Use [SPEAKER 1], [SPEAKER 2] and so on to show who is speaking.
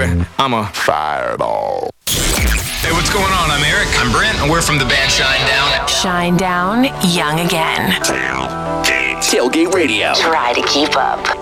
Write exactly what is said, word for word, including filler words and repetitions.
[SPEAKER 1] I'm a fireball.
[SPEAKER 2] Hey, what's going on? I'm Eric. I'm Brent, and we're from the band Shine Down.
[SPEAKER 3] Shine Down, young again.
[SPEAKER 4] Tailgate Radio.
[SPEAKER 3] Try to keep up.